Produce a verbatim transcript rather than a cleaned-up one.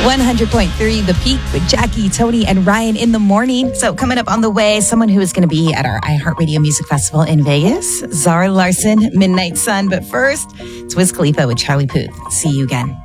one hundred point three The Peak with Jackie, Tony, and Ryan in the morning. So coming up on the way, someone who is going to be at our iHeartRadio Music Festival in Vegas, Zara Larsson, Midnight Sun. But first, it's Wiz Khalifa with Charlie Puth. See you again.